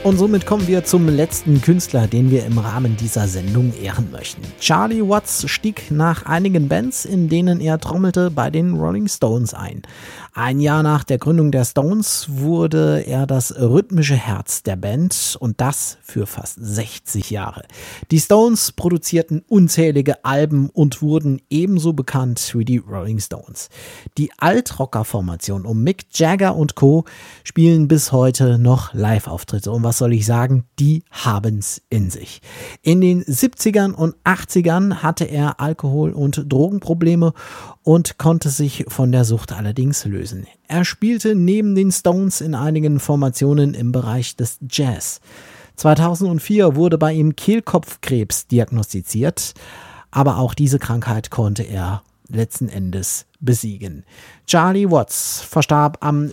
Und somit kommen wir zum letzten Künstler, den wir im Rahmen dieser Sendung ehren möchten. Charlie Watts stieg nach einigen Bands, in denen er trommelte, bei den Rolling Stones ein. Ein Jahr nach der Gründung der Stones wurde er das rhythmische Herz der Band und das für fast 60 Jahre. Die Stones produzierten unzählige Alben und wurden ebenso bekannt wie die Rolling Stones. Die Altrocker-Formation um Mick Jagger und Co. spielen bis heute noch Live-Auftritte. Und was soll ich sagen? Die haben's in sich. In den 70ern und 80ern hatte er Alkohol- und Drogenprobleme und konnte sich von der Sucht allerdings lösen. Er spielte neben den Stones in einigen Formationen im Bereich des Jazz. 2004 wurde bei ihm Kehlkopfkrebs diagnostiziert, aber auch diese Krankheit konnte er letzten Endes besiegen. Charlie Watts verstarb am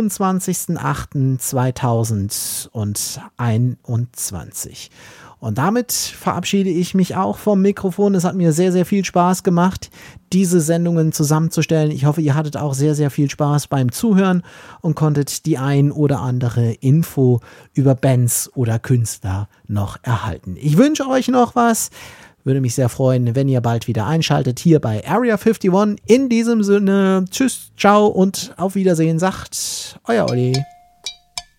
24.08.2021. Und damit verabschiede ich mich auch vom Mikrofon. Es hat mir sehr, sehr viel Spaß gemacht, diese Sendungen zusammenzustellen. Ich hoffe, ihr hattet auch sehr, sehr viel Spaß beim Zuhören und konntet die ein oder andere Info über Bands oder Künstler noch erhalten. Ich wünsche euch noch was. Würde mich sehr freuen, wenn ihr bald wieder einschaltet hier bei Area 51. In diesem Sinne, tschüss, ciao und auf Wiedersehen, sagt euer Olli.